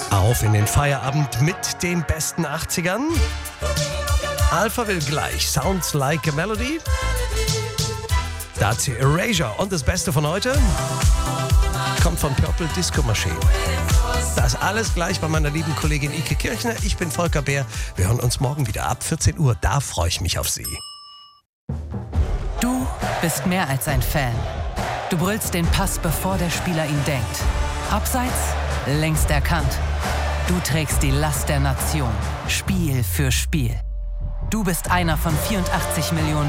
Auf in den Feierabend mit den besten 80ern. Alpha will gleich Sounds Like a Melody. Dazu Erasure und das Beste von heute kommt von Purple Disco Machine. Das alles gleich bei meiner lieben Kollegin Ike Kirchner. Ich bin Volker Bär. Wir hören uns morgen wieder ab 14 Uhr. Da freue ich mich auf Sie. Du bist mehr als ein Fan. Du brüllst den Pass, bevor der Spieler ihn denkt. Abseits, längst erkannt. Du trägst die Last der Nation, Spiel für Spiel. Du bist einer von 84 Millionen